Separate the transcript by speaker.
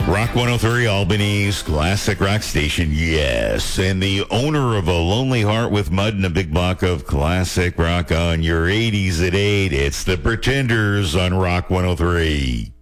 Speaker 1: Rock 103, Albany's classic rock station, yes. And the owner of A Lonely Heart with Mud and a big block of classic rock on your 80s at 8. It's the Pretenders on Rock 103.